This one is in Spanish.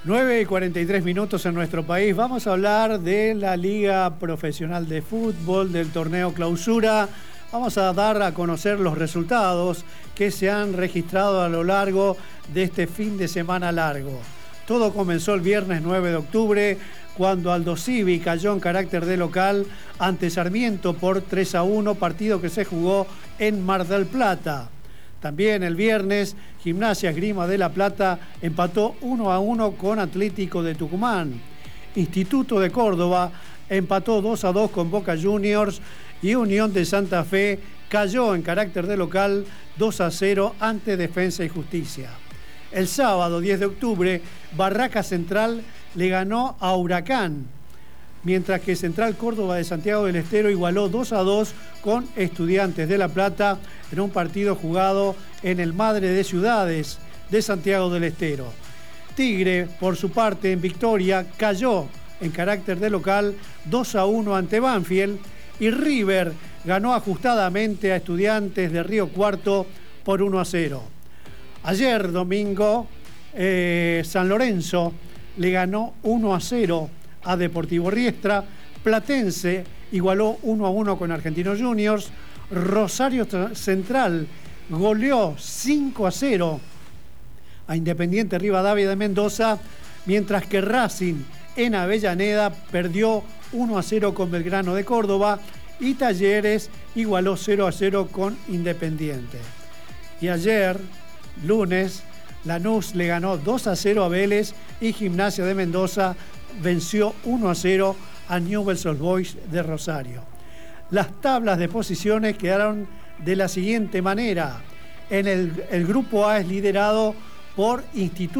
9:43 en nuestro país. Vamos a hablar de la Liga Profesional de Fútbol, del torneo Clausura. Vamos a dar a conocer los resultados que se han registrado a lo largo de este fin de semana largo. Todo comenzó el viernes 9 de octubre, cuando Aldosivi cayó en carácter de local ante Sarmiento por 3-1, partido que se jugó en Mar del Plata. También el viernes, Gimnasia Esgrima de La Plata empató 1-1 con Atlético de Tucumán. Instituto de Córdoba empató 2-2 con Boca Juniors y Unión de Santa Fe cayó en carácter de local 2-0 ante Defensa y Justicia. El sábado 10 de octubre, Barraca Central le ganó a Huracán, mientras que Central Córdoba de Santiago del Estero igualó 2-2 con Estudiantes de La Plata en un partido jugado en el Madre de Ciudades de Santiago del Estero. Tigre, por su parte, en Victoria, cayó en carácter de local 2-1 ante Banfield, y River ganó ajustadamente a Estudiantes de Río Cuarto por 1-0. Ayer, domingo, San Lorenzo le ganó 1-0 a Deportivo Riestra. Platense igualó 1-1 con Argentinos Juniors. Rosario Central goleó 5-0 a Independiente Rivadavia de Mendoza, mientras que Racing en Avellaneda perdió 1-0 con Belgrano de Córdoba y Talleres igualó 0-0 con Independiente. Y ayer, lunes, Lanús le ganó 2-0 a Vélez y Gimnasia de Mendoza venció 1-0 a Newell's Old Boys de Rosario. Las tablas de posiciones quedaron de la siguiente manera. El grupo A es liderado por Instituto